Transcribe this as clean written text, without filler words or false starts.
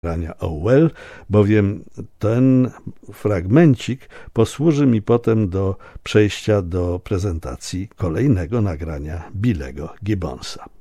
nagrania Oh Well, bowiem ten fragmencik posłuży mi potem do przejścia do prezentacji kolejnego nagrania Billego Gibbonsa.